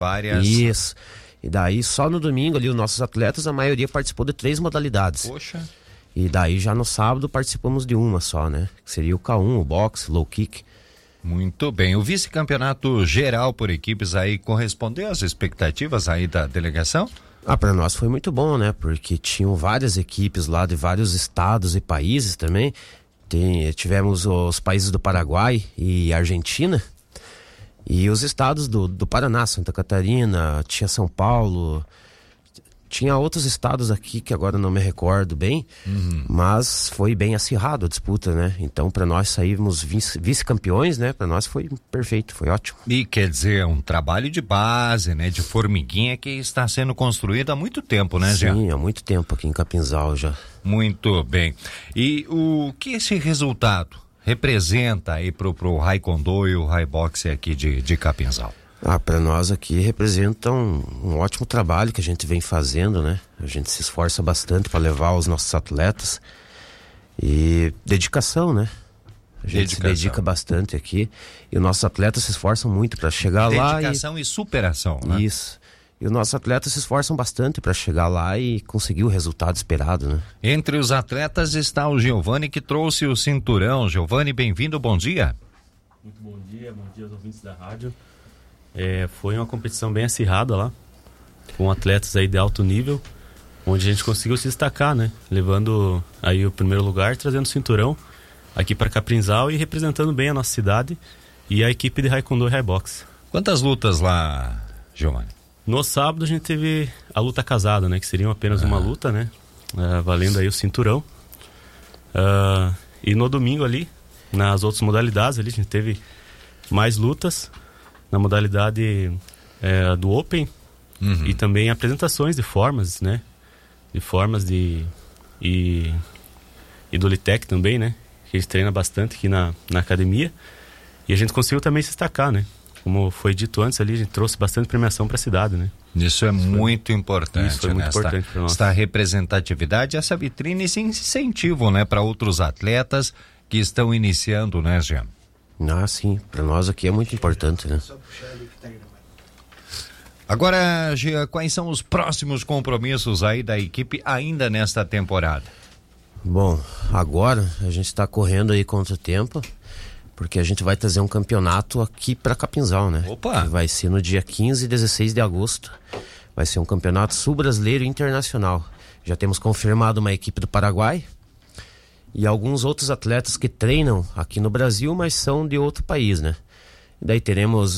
várias... Isso. E daí só no domingo ali os nossos atletas, a maioria participou de 3 modalidades. Poxa. E daí já no sábado participamos de uma só, né? Que seria o K1, o boxe, low kick. Muito bem. O vice-campeonato geral por equipes aí correspondeu às expectativas aí da delegação? Para nós foi muito bom, né? Porque tinham várias equipes lá de vários estados e países também. Tivemos os países do Paraguai e Argentina. E os estados do Paraná, Santa Catarina, tinha São Paulo, tinha outros estados aqui que agora não me recordo bem, mas foi bem acirrado a disputa, né? Então para nós saímos vice-campeões, né? Para nós foi perfeito, foi ótimo. E quer dizer, é um trabalho de base, né? De formiguinha que está sendo construído há muito tempo, né, Jean? Sim, há muito tempo aqui em Capinzal já. Muito bem. E o que esse resultado representa aí pro Taekwondo e o Thai Boxe aqui de Capinzal? Para nós aqui representa um ótimo trabalho que a gente vem fazendo, né? A gente se esforça bastante para levar os nossos atletas e dedicação, né? A gente se dedica bastante aqui e os nossos atletas se esforçam muito para chegar lá. Dedicação e superação, né? Isso. E os nossos atletas se esforçam bastante para chegar lá e conseguir o resultado esperado, né? Entre os atletas está o Giovanni, que trouxe o cinturão. Giovanni, bem-vindo, bom dia. Muito bom dia aos ouvintes da rádio. Foi uma competição bem acirrada lá, com atletas aí de alto nível, onde a gente conseguiu se destacar, né? Levando aí o primeiro lugar, trazendo o cinturão aqui para Capinzal e representando bem a nossa cidade e a equipe de Taekwondo e Thai Boxe. Quantas lutas lá, Giovanni? No sábado a gente teve a luta casada, né? Que seria apenas uma luta, né? Valendo aí o cinturão. E no domingo ali, nas outras modalidades ali, a gente teve mais lutas na modalidade do Open e também apresentações de formas, né? De formas e do Litec também, né? Que a gente treina bastante aqui na academia. E a gente conseguiu também se destacar, né? Como foi dito antes ali, a gente trouxe bastante premiação para a cidade, né? Isso é muito importante, isso foi muito importante para nós. Essa representatividade, essa vitrine, esse incentivo, né, para outros atletas que estão iniciando, né, Jean? Sim, para nós aqui é muito importante, né? Agora, Jean, quais são os próximos compromissos aí da equipe ainda nesta temporada? Bom, agora a gente está correndo aí contra o tempo, porque a gente vai trazer um campeonato aqui para Capinzal, né? Opa! Que vai ser no dia 15 e 16 de agosto. Vai ser um campeonato sul-brasileiro internacional. Já temos confirmado uma equipe do Paraguai e alguns outros atletas que treinam aqui no Brasil, mas são de outro país, né? E daí teremos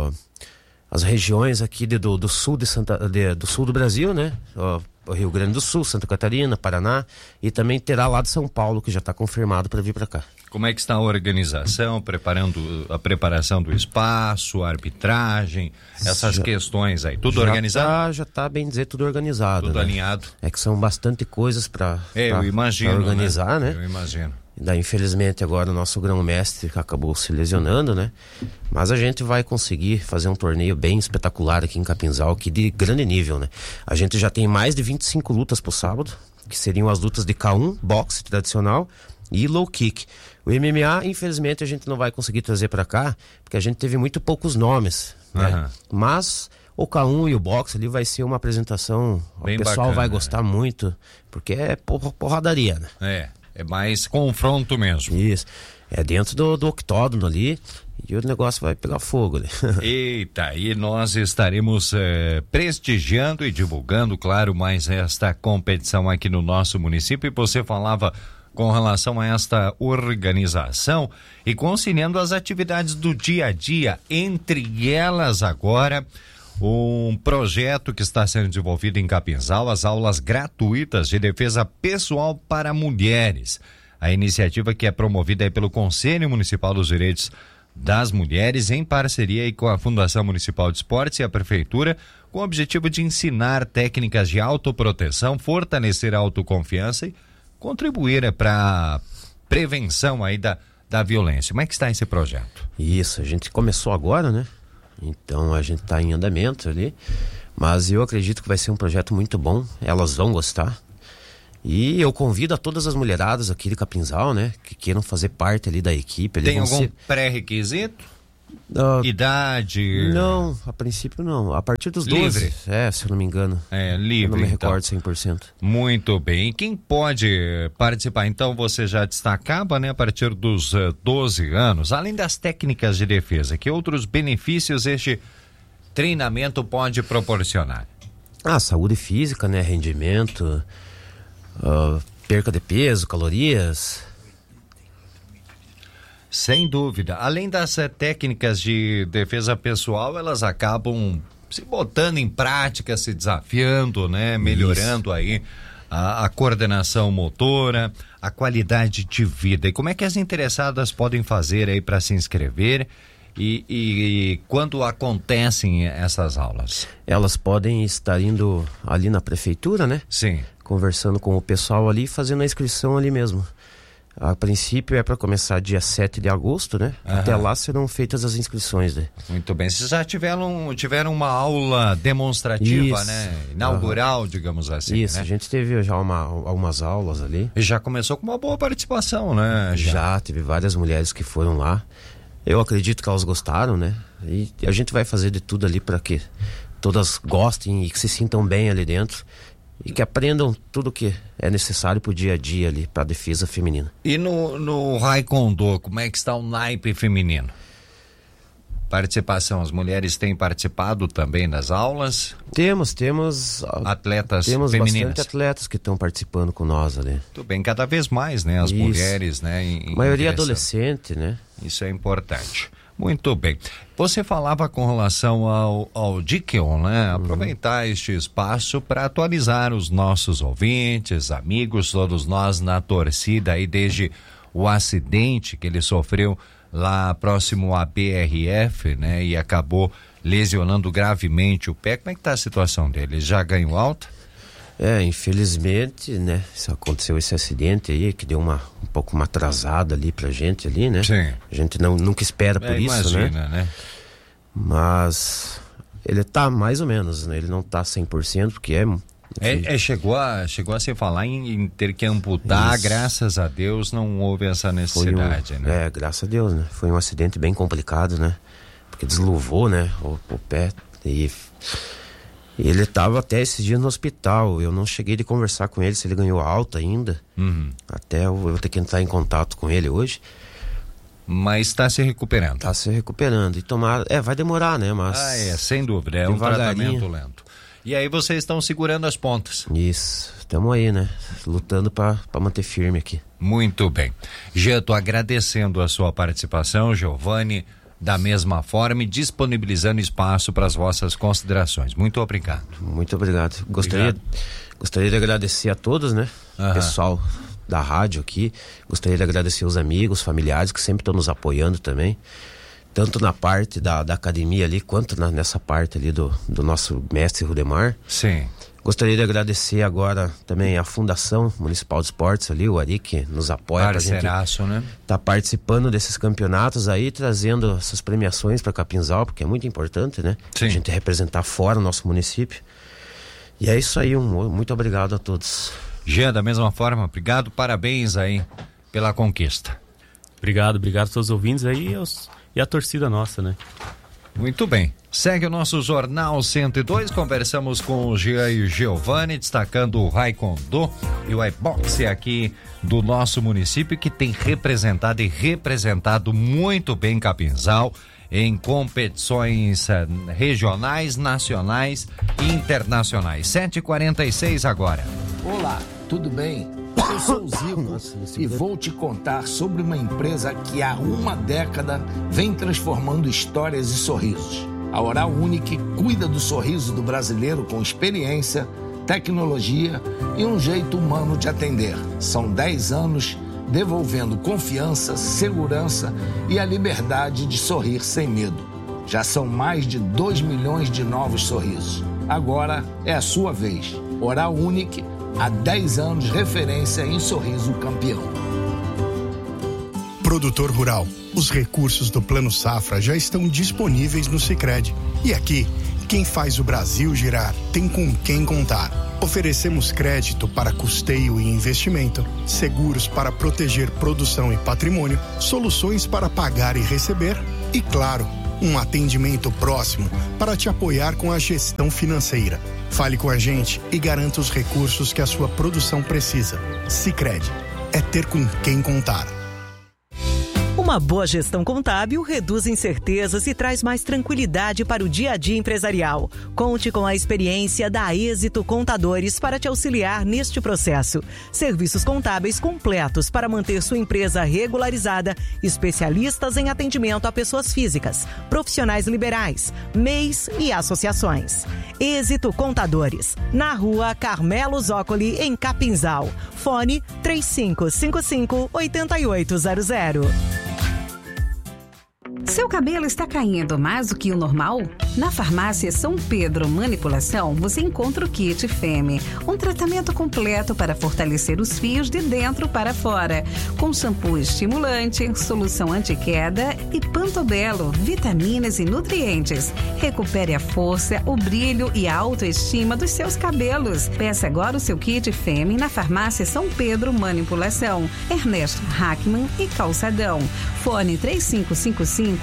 as regiões aqui do sul do sul do Brasil, né? O Rio Grande do Sul, Santa Catarina, Paraná, e também terá lá de São Paulo, que já está confirmado para vir para cá. Como é que está a organização, a preparação do espaço, a arbitragem, essas questões aí? Tudo organizado? Já está, bem dizer, tudo organizado. Tudo né? alinhado. É que são bastante coisas para organizar, né? Eu imagino. E daí, infelizmente, agora o nosso grão-mestre acabou se lesionando, né? Mas a gente vai conseguir fazer um torneio bem espetacular aqui em Capinzal, que de grande nível, né? A gente já tem mais de 25 lutas pro sábado, que seriam as lutas de K1, boxe tradicional e low kick. O MMA, infelizmente, a gente não vai conseguir trazer para cá, porque a gente teve muito poucos nomes, né? Mas o K1 e o boxe ali vai ser uma apresentação, bem o pessoal bacana, vai gostar muito, porque é porradaria, né? É mais confronto mesmo. Isso. É dentro do octógono ali e o negócio vai pegar fogo ali. Eita, e nós estaremos prestigiando e divulgando, claro, mais esta competição aqui no nosso município. E você falava com relação a esta organização e conciliando as atividades do dia a dia, entre elas agora um projeto que está sendo desenvolvido em Capinzal, as aulas gratuitas de defesa pessoal para mulheres. A iniciativa que é promovida aí pelo Conselho Municipal dos Direitos das Mulheres, em parceria aí com a Fundação Municipal de Esportes e a Prefeitura, com o objetivo de ensinar técnicas de autoproteção, fortalecer a autoconfiança e contribuir para a prevenção aí da violência. Como é que está esse projeto? Isso, a gente começou agora, né? Então a gente está em andamento ali, mas eu acredito que vai ser um projeto muito bom, elas vão gostar. E eu convido a todas as mulheradas aqui de Capinzal, né, que queiram fazer parte ali da equipe. Tem algum pré-requisito? Idade? Não, a princípio não. A partir dos Livre. 12, se eu não me engano. Livre. Eu não me então. recordo 100%. Muito bem. E quem pode participar? Então, você já destacava, né, a partir dos 12 anos, além das técnicas de defesa, que outros benefícios este treinamento pode proporcionar? Saúde física, né, rendimento, perca de peso, calorias. Sem dúvida. Além das técnicas de defesa pessoal, elas acabam se botando em prática, se desafiando, né? Melhorando aí a coordenação motora, a qualidade de vida. E como é que as interessadas podem fazer aí para se inscrever e quando acontecem essas aulas? Elas podem estar indo ali na prefeitura, né? Sim. Conversando com o pessoal ali, fazendo a inscrição ali mesmo. A princípio é para começar dia 7 de agosto, né? Até lá serão feitas as inscrições, né? Muito bem. Vocês já tiveram uma aula demonstrativa, Isso. né? Inaugural, digamos assim. Isso, né? a gente teve já algumas aulas ali. E já começou com uma boa participação, né? Já teve várias mulheres que foram lá. Eu acredito que elas gostaram, né? E a gente vai fazer de tudo ali para que todas gostem e que se sintam bem ali dentro. E que aprendam tudo que é necessário pro dia a dia ali, pra defesa feminina. E no Taekwondo, como é que está o naipe feminino? Participação, as mulheres têm participado também das aulas? Temos atletas temos femininas. bastante atletas que estão participando com nós ali. Tudo bem, cada vez mais, né? As mulheres, né? A maioria adolescente, né? Isso é importante. Muito bem. Você falava com relação ao Dickion, né? Aproveitar este espaço para atualizar os nossos ouvintes, amigos, todos nós na torcida aí desde o acidente que ele sofreu lá próximo à BRF, né? E acabou lesionando gravemente o pé. Como é que está a situação dele? Ele já ganhou alta? Infelizmente, né? Aconteceu esse acidente aí que deu um pouco uma atrasada ali pra gente ali, né? Sim. A gente nunca espera por isso, imagina, né? Mas ele tá mais ou menos, né? Ele não tá 100% porque chegou a se falar em ter que amputar. Isso. Graças a Deus não houve essa necessidade, né? Graças a Deus, né? Foi um acidente bem complicado, né? Porque desluvou, né? O pé e ele estava até esses dias no hospital. Eu não cheguei de conversar com ele se ele ganhou alta ainda. Até eu vou ter que entrar em contato com ele hoje. Mas está se recuperando. Está se recuperando. E tomar. Vai demorar, né? Mas. Sem dúvida. É um tratamento lento. E aí vocês estão segurando as pontas. Isso. Estamos aí, né? Lutando para manter firme aqui. Muito bem. Jean, estou agradecendo a sua participação, Giovanni. Da mesma forma e disponibilizando espaço para as vossas considerações. Muito obrigado. Muito obrigado. Gostaria de agradecer a todos, né? Pessoal da rádio aqui. Gostaria de agradecer os amigos, familiares que sempre estão nos apoiando também. Tanto na parte da academia ali, quanto nessa parte ali do nosso mestre Rudemar. Sim. Gostaria de agradecer agora também a Fundação Municipal de Esportes ali, o Ari, que nos apoia. Parceiraço, né? Tá participando desses campeonatos aí, trazendo essas premiações para Capinzal, porque é muito importante, né? Sim. A gente representar fora o nosso município. E é isso aí, muito obrigado a todos. Jean, da mesma forma, obrigado, parabéns aí pela conquista. Obrigado a todos os ouvintes aí e a torcida nossa, né? Muito bem. Segue o nosso Jornal 102. Conversamos com o Jean e o Giovanni, destacando o Taekwondo e o iBoxe aqui do nosso município, que tem representado muito bem Capinzal em competições regionais, nacionais e internacionais. 7h46 agora. Olá, tudo bem? Eu sou o Zico e vou te contar sobre uma empresa que há uma década vem transformando histórias e sorrisos. A Oral Unique cuida do sorriso do brasileiro com experiência, tecnologia e um jeito humano de atender. São 10 anos devolvendo confiança, segurança e a liberdade de sorrir sem medo. Já são mais de 2 milhões de novos sorrisos. Agora é a sua vez. Oral Unique, há 10 anos referência em sorriso campeão. Produtor rural, os recursos do Plano Safra já estão disponíveis no Sicredi. E aqui, quem faz o Brasil girar tem com quem contar. Oferecemos crédito para custeio e investimento, seguros para proteger produção e patrimônio, soluções para pagar e receber e, claro, Um atendimento próximo para te apoiar com a gestão financeira. Fale com a gente e garanta os recursos que a sua produção precisa. Sicredi, é ter com quem contar. Uma boa gestão contábil reduz incertezas e traz mais tranquilidade para o dia a dia empresarial. Conte com a experiência da Êxito Contadores para te auxiliar neste processo. Serviços contábeis completos para manter sua empresa regularizada, especialistas em atendimento a pessoas físicas, profissionais liberais, MEIs e associações. Êxito Contadores, na Rua Carmelo Zócoli, em Capinzal. Fone 3555-8800. Seu cabelo está caindo mais do que o normal? Na Farmácia São Pedro Manipulação, você encontra o Kit Femme, um tratamento completo para fortalecer os fios de dentro para fora, com shampoo estimulante, solução anti-queda e Pantobelo, vitaminas e nutrientes. Recupere a força, o brilho e a autoestima dos seus cabelos. Peça agora o seu Kit Femme na Farmácia São Pedro Manipulação, Ernesto Hackman e Calçadão. Fone 3555-1081.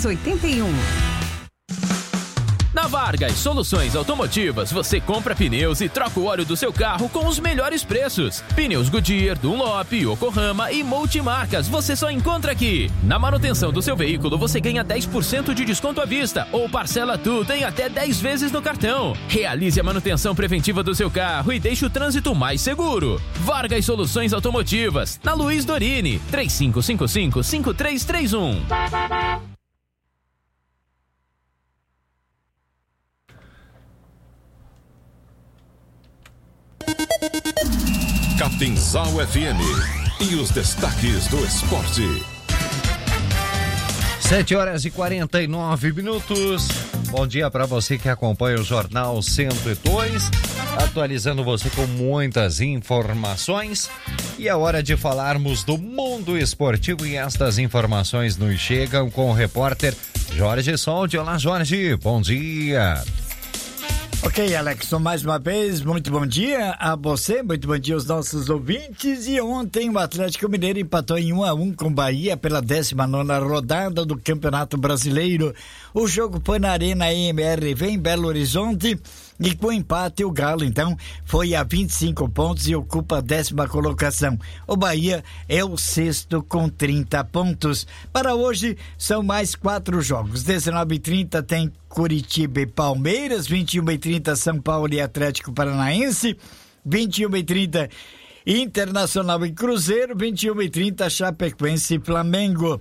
Na Vargas Soluções Automotivas, você compra pneus e troca o óleo do seu carro com os melhores preços. Pneus Goodyear, Dunlop, Yokohama e multimarcas, você só encontra aqui. Na manutenção do seu veículo, você ganha 10% de desconto à vista ou parcela tudo em até 10 vezes no cartão. Realize a manutenção preventiva do seu carro e deixe o trânsito mais seguro. Vargas Soluções Automotivas, na Luiz Dorini, 3555-5331. Capinzal FM e os destaques do esporte. 7h49. Bom dia para você que acompanha o Jornal 102, atualizando você com muitas informações. E é hora de falarmos do mundo esportivo e estas informações nos chegam com o repórter Jorge Soldi. Olá, Jorge, bom dia. Ok, Alex, mais uma vez, muito bom dia a você, muito bom dia aos nossos ouvintes. E ontem o Atlético Mineiro empatou em 1-1 com o Bahia pela 19ª rodada do Campeonato Brasileiro. O jogo foi na Arena MRV em Belo Horizonte e com empate o Galo, então, foi a 25 pontos e ocupa a 10ª colocação. O Bahia é o 6º com 30 pontos. Para hoje, são mais 4 jogos. 19h30 tem Curitiba e Palmeiras, 21h30 São Paulo e Atlético Paranaense, 21h30 Internacional e Cruzeiro, 21h30 Chapecoense e Flamengo.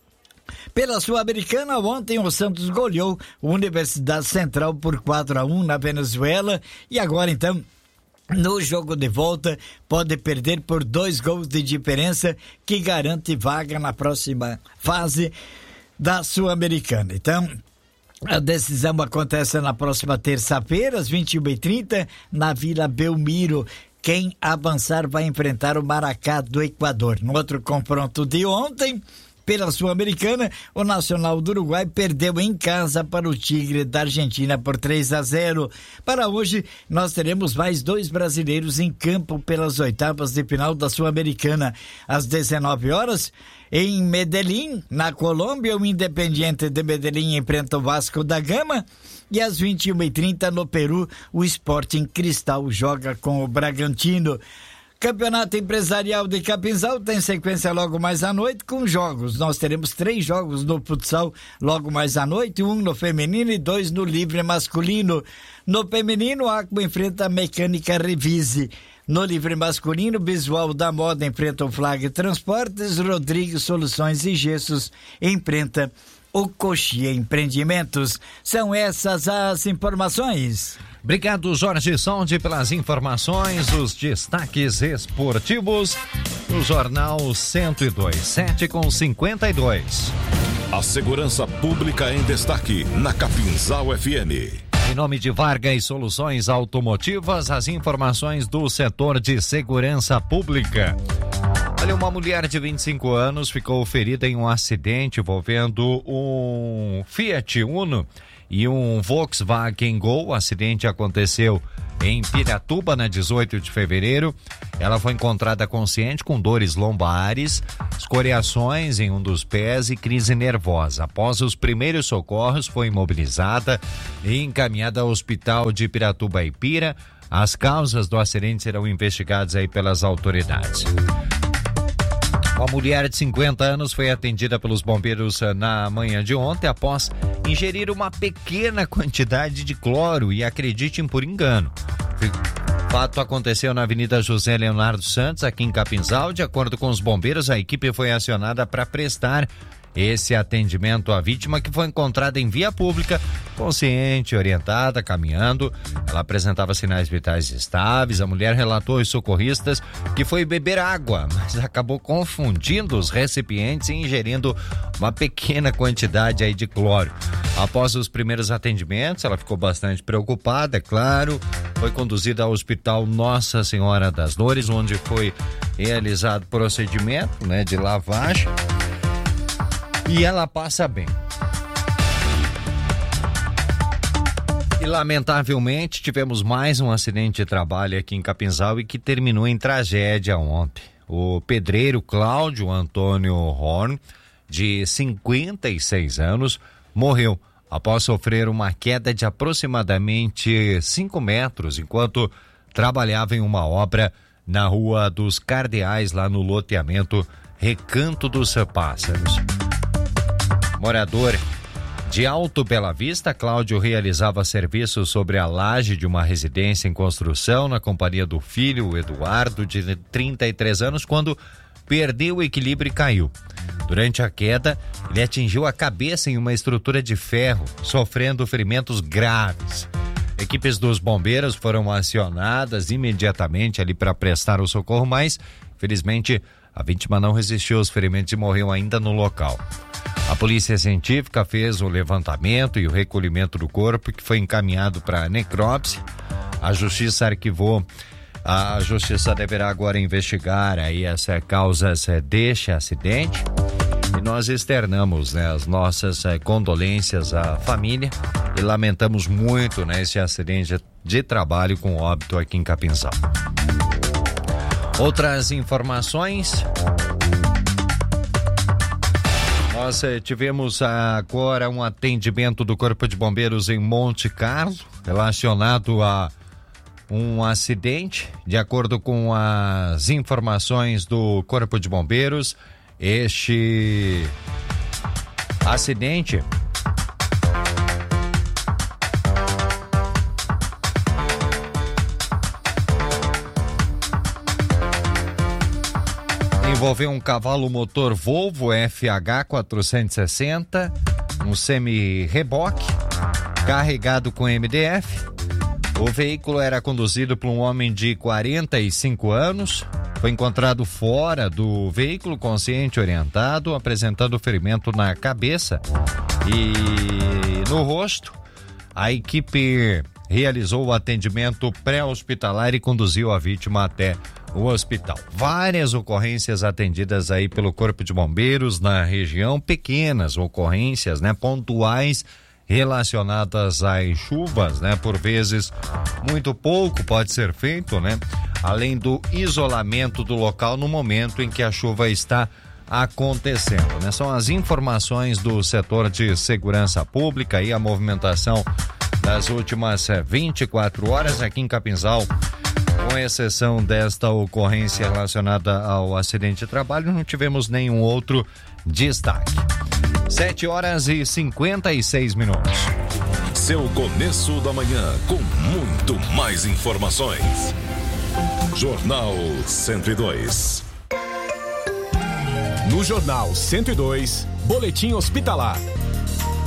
Pela Sul-Americana, ontem o Santos goleou a Universidade Central por 4-1 na Venezuela e agora então no jogo de volta pode perder por 2 gols de diferença que garante vaga na próxima fase da Sul-Americana. Então a decisão acontece na próxima terça-feira às 21h30 na Vila Belmiro. Quem avançar vai enfrentar o Maracá do Equador. No outro confronto de ontem, pela Sul-Americana, o Nacional do Uruguai perdeu em casa para o Tigre da Argentina por 3-0. Para hoje, nós teremos mais 2 brasileiros em campo pelas oitavas de final da Sul-Americana. Às 19 horas, em Medellín, na Colômbia, o Independiente de Medellín enfrenta o Vasco da Gama. E às 21h30, no Peru, o Sporting Cristal joga com o Bragantino. Campeonato Empresarial de Capinzal tem sequência logo mais à noite com jogos. Nós teremos 3 jogos no futsal logo mais à noite, 1 no feminino e 2 no livre masculino. No feminino, o Acmo enfrenta a Mecânica Revise. No livre masculino, Visual da Moda enfrenta o Flag Transportes, Rodrigues Soluções e Gessos enfrenta o Coxia Empreendimentos. São essas as informações. Obrigado, Jorge Soldi, pelas informações, os destaques esportivos no Jornal 102, 7h52. A segurança pública em destaque na Capinzal FM. Em nome de Vargas Soluções Automotivas, as informações do setor de segurança pública. Olha, uma mulher de 25 anos ficou ferida em um acidente envolvendo um Fiat Uno e um Volkswagen Gol. O acidente aconteceu em Piratuba, na 18 de fevereiro. Ela foi encontrada consciente com dores lombares, escoriações em um dos pés e crise nervosa. Após os primeiros socorros, foi imobilizada e encaminhada ao hospital de Piratuba Ipira. As causas do acidente serão investigadas aí pelas autoridades. Uma mulher de 50 anos foi atendida pelos bombeiros na manhã de ontem após ingerir uma pequena quantidade de cloro e, acreditem por engano. O fato aconteceu na Avenida José Leonardo Santos, aqui em Capinzal. De acordo com os bombeiros, a equipe foi acionada para prestar esse atendimento à vítima, que foi encontrada em via pública, consciente, orientada, caminhando. Ela apresentava sinais vitais estáveis. A mulher relatou aos socorristas que foi beber água, mas acabou confundindo os recipientes e ingerindo uma pequena quantidade aí de cloro. Após os primeiros atendimentos, ela ficou bastante preocupada, é claro. Foi conduzida ao Hospital Nossa Senhora das Dores, onde foi realizado o procedimento, de lavagem. E ela passa bem. E lamentavelmente tivemos mais um acidente de trabalho aqui em Capinzal e que terminou em tragédia ontem. O pedreiro Cláudio Antônio Horn, de 56 anos, morreu após sofrer uma queda de aproximadamente 5 metros enquanto trabalhava em uma obra na Rua dos Cardeais, lá no loteamento Recanto dos Pássaros. Morador de Alto Bela Vista, Cláudio realizava serviços sobre a laje de uma residência em construção na companhia do filho, Eduardo, de 33 anos, quando perdeu o equilíbrio e caiu. Durante a queda, ele atingiu a cabeça em uma estrutura de ferro, sofrendo ferimentos graves. Equipes dos bombeiros foram acionadas imediatamente ali para prestar o socorro, mas, felizmente, a vítima não resistiu aos ferimentos e morreu ainda no local. A polícia científica fez o levantamento e o recolhimento do corpo, que foi encaminhado para a necrópsia. A justiça arquivou. A justiça deverá agora investigar aí as causas deste acidente. E nós externamos as nossas condolências à família e lamentamos muito esse acidente de trabalho com óbito aqui em Capinzal. Outras informações. Nós tivemos agora um atendimento do Corpo de Bombeiros em Monte Carlo, relacionado a um acidente. De acordo com as informações do Corpo de Bombeiros, este acidente envolveu um cavalo motor Volvo FH 460, um semi-reboque, carregado com MDF. O veículo era conduzido por um homem de 45 anos. Foi encontrado fora do veículo, consciente, orientado, apresentando ferimento na cabeça e no rosto. A equipe realizou o atendimento pré-hospitalar e conduziu a vítima até o hospital. Várias ocorrências atendidas aí pelo Corpo de Bombeiros na região, pequenas ocorrências, pontuais, relacionadas às chuvas, Por vezes, muito pouco pode ser feito, Além do isolamento do local no momento em que a chuva está acontecendo, São as informações do setor de segurança pública e a movimentação das últimas 24 horas aqui em Capinzal. Com exceção desta ocorrência relacionada ao acidente de trabalho, não tivemos nenhum outro destaque. 7h56. Seu começo da manhã com muito mais informações. Jornal 102. No Jornal 102, Boletim Hospitalar.